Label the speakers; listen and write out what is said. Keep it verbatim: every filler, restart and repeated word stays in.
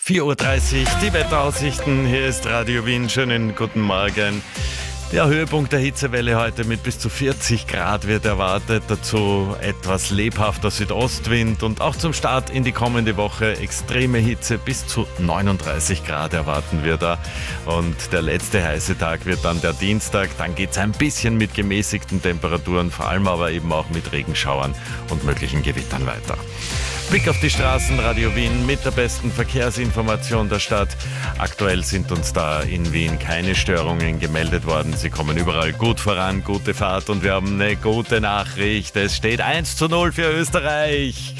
Speaker 1: vier Uhr dreißig, die Wetteraussichten. Hier ist Radio Wien. Schönen guten Morgen. Der Höhepunkt der Hitzewelle heute mit bis zu vierzig Grad wird erwartet. Dazu etwas lebhafter Südostwind und auch zum Start in die kommende Woche extreme Hitze. Bis zu neununddreißig Grad erwarten wir da. Und der letzte heiße Tag wird dann der Dienstag. Dann geht es ein bisschen mit gemäßigten Temperaturen, vor allem aber eben auch mit Regenschauern und möglichen Gewittern weiter. Blick auf die Straßen, Radio Wien mit der besten Verkehrsinformation der Stadt. Aktuell sind uns da in Wien keine Störungen gemeldet worden. Sie kommen überall gut voran, gute Fahrt und wir haben eine gute Nachricht. Es steht eins zu null für Österreich.